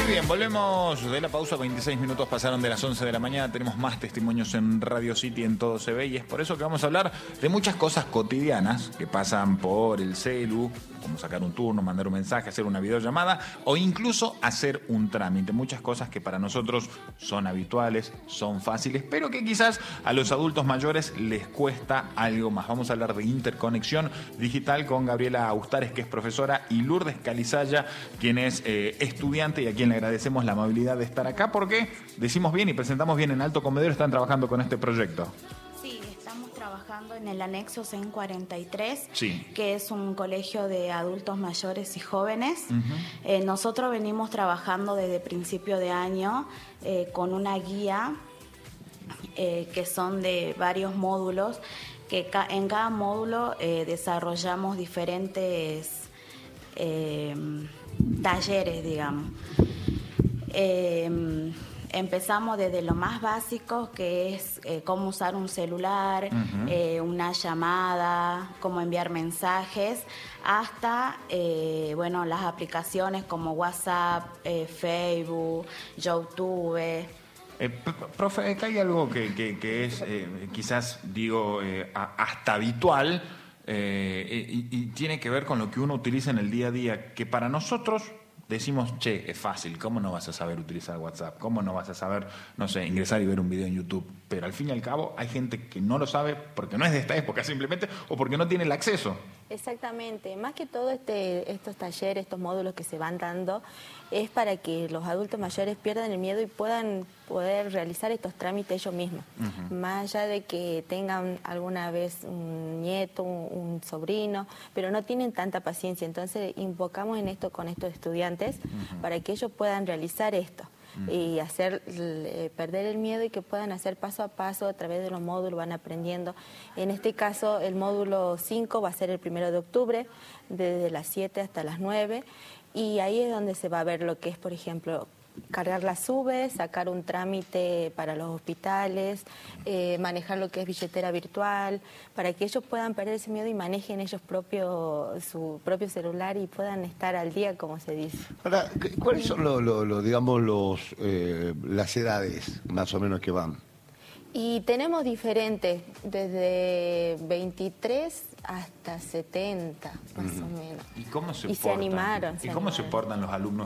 bien, volvemos de la pausa. 26 minutos pasaron de las 11 de la mañana. Tenemos más testimonios en Radio City, en Todo Se Ve, y es por eso que vamos a hablar de muchas cosas cotidianas que pasan por el celu, como sacar un turno, mandar un mensaje, hacer una videollamada o incluso hacer un trámite. Muchas cosas que para nosotros son habituales, son fáciles, pero que quizás a los adultos mayores les cuesta algo más. Vamos a hablar de interconexión digital con Gabriela Austares, que es profesora, y Lourdes Calizaya, quien es estudiante y a quien le agradecemos la amabilidad de estar acá porque decimos bien y presentamos bien. En Alto Comedero están trabajando con este proyecto. Sí, estamos trabajando en el anexo CEN 43, Sí. que es un colegio de adultos mayores y jóvenes. Nosotros venimos trabajando desde principio de año con una guía que son de varios módulos, que en cada módulo desarrollamos diferentes talleres, digamos. Empezamos desde lo más básico, que es cómo usar un celular, una llamada, cómo enviar mensajes, hasta las aplicaciones como WhatsApp, Facebook, YouTube. Profe, acá hay algo que es quizás, digo, hasta habitual y tiene que ver con lo que uno utiliza en el día a día, que para nosotros decimos, che, es fácil, ¿cómo no vas a saber utilizar WhatsApp? ¿Cómo no vas a saber, no sé, ingresar y ver un video en YouTube? Pero al fin y al cabo hay gente que no lo sabe porque no es de esta época simplemente, o porque no tiene el acceso. Exactamente, más que todo estos talleres, estos módulos que se van dando, es para que los adultos mayores pierdan el miedo y puedan poder realizar estos trámites ellos mismos. Más allá de que tengan alguna vez un nieto, un sobrino, pero no tienen tanta paciencia. Entonces invocamos en esto con estos estudiantes para que ellos puedan realizar esto y hacer perder el miedo y que puedan hacer paso a paso a través de los módulos, van aprendiendo. En este caso el módulo 5 va a ser el 1 de octubre, desde las 7 hasta las 9, y ahí es donde se va a ver lo que es, por ejemplo, cargar las SUBE, sacar un trámite para los hospitales, manejar lo que es billetera virtual, para que ellos puedan perder ese miedo y manejen ellos su propio celular y puedan estar al día, como se dice. Ahora, ¿cuáles son las edades más o menos que van? Y tenemos diferentes, desde 23 hasta 70, más o menos. ¿Y cómo se portan? Se animaron. ¿Y cómo se portan los alumnos